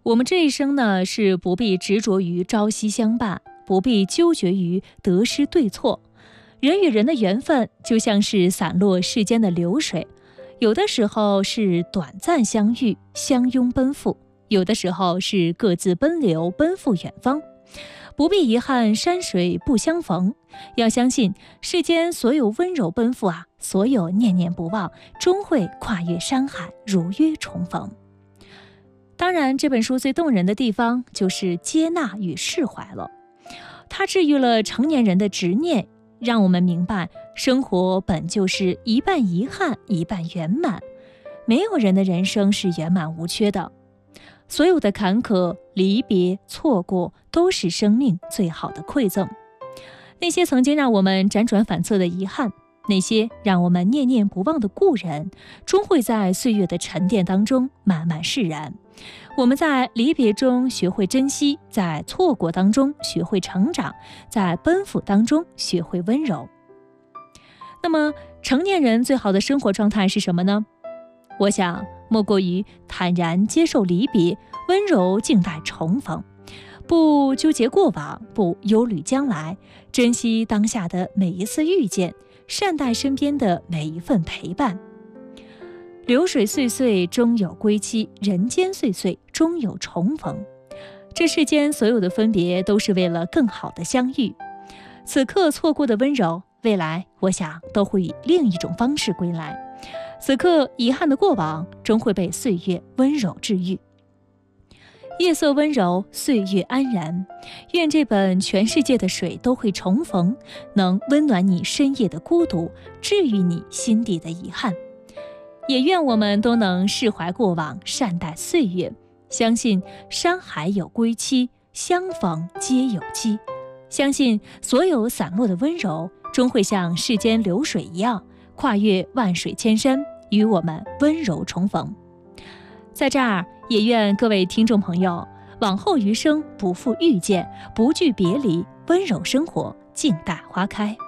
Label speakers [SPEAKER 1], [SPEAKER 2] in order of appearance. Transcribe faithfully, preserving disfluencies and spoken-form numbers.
[SPEAKER 1] 我们这一生呢，是不必执着于朝夕相伴，不必纠结于得失对错。人与人的缘分就像是散落世间的流水，有的时候是短暂相遇，相拥奔赴，有的时候是各自奔流，奔赴远方。不必遗憾山水不相逢，要相信世间所有温柔奔赴啊，所有念念不忘，终会跨越山海，如约重逢。当然，这本书最动人的地方就是接纳与释怀了。它治愈了成年人的执念，让我们明白生活本就是一半遗憾，一半圆满。没有人的人生是圆满无缺的，所有的坎坷、离别、错过，都是生命最好的馈赠。那些曾经让我们辗转反侧的遗憾，那些让我们念念不忘的故人，终会在岁月的沉淀当中慢慢释然。我们在离别中学会珍惜，在错过当中学会成长，在奔赴当中学会温柔。那么，成年人最好的生活状态是什么呢？我想，莫过于坦然接受离别，温柔静待重逢，不纠结过往，不忧虑将来，珍惜当下的每一次遇见，善待身边的每一份陪伴。流水岁岁终有归期，人间岁岁终有重逢。这世间所有的分别，都是为了更好的相遇。此刻错过的温柔，未来我想都会以另一种方式归来。此刻遗憾的过往，终会被岁月温柔治愈。夜色温柔，岁月安然。愿这本全世界的水都会重逢，能温暖你深夜的孤独，治愈你心底的遗憾。也愿我们都能释怀过往，善待岁月，相信山海有归期，相逢皆有期。相信所有散落的温柔，终会像世间流水一样，跨越万水千山，与我们温柔重逢。在这儿，也愿各位听众朋友，往后余生不负遇见，不惧别离，温柔生活，静待花开。